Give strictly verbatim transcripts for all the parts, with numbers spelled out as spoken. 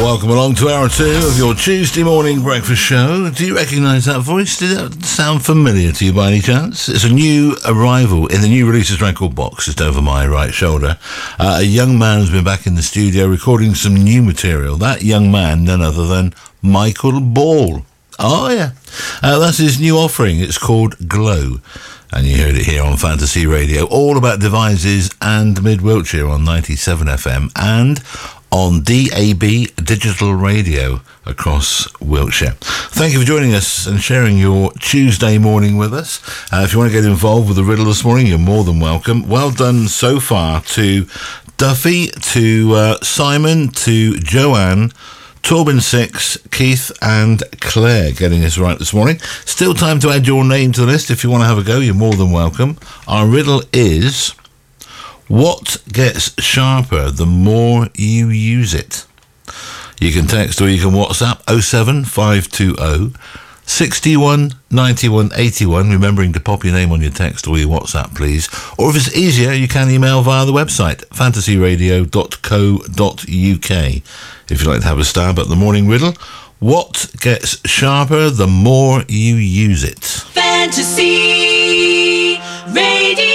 Welcome along to hour two of your Tuesday morning breakfast show. Do you recognise that voice? Did that sound familiar to you by any chance? It's a new arrival in the new releases record box just over my right shoulder. Uh, a young man's been back in the studio recording some new material. That young man, none other than Michael Ball. Oh, yeah. Uh, that's his new offering. It's called Glow. And you heard it here on Fantasy Radio. All about devices and Mid-Wiltshire on ninety-seven F M and on D A B digital radio across Wiltshire. Thank you for joining us and sharing your Tuesday morning with us. Uh, if you want to get involved with the riddle this morning, you're more than welcome. Well done so far to Duffy, to uh, Simon, to Joanne, Torben Six, Keith and Claire getting us right this morning. Still time to add your name to the list. If you want to have a go, you're more than welcome. Our riddle is: what gets sharper the more you use it? You can text or you can WhatsApp oh seven five two oh six one nine one eight one, remembering to pop your name on your text or your WhatsApp, please. Or if it's easier, you can email via the website, fantasy radio dot co dot uk. If you'd like to have a stab at the morning riddle, what gets sharper the more you use it? Fantasy Radio.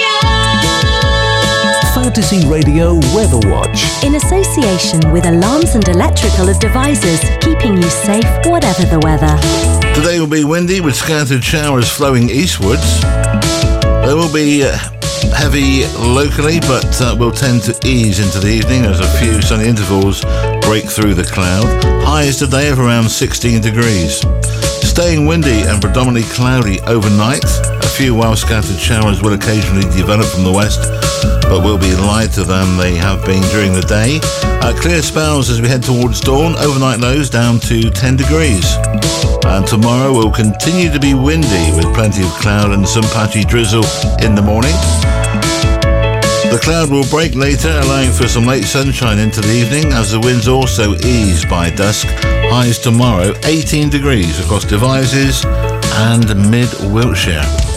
Fantasy Radio Weather Watch. In association with Alarms and Electrical Devices, keeping you safe whatever the weather. Today will be windy with scattered showers flowing eastwards. There will be uh, heavy locally, but uh, will tend to ease into the evening as a few sunny intervals break through the cloud. Highs today of around sixteen degrees. Staying windy and predominantly cloudy overnight. A few well-scattered showers will occasionally develop from the west, but will be lighter than they have been during the day. Uh, clear spells as we head towards dawn. Overnight lows down to ten degrees. And tomorrow will continue to be windy with plenty of cloud and some patchy drizzle in the morning. The cloud will break later, allowing for some late sunshine into the evening as the winds also ease by dusk. Highs tomorrow eighteen degrees across Devizes and Mid-Wiltshire.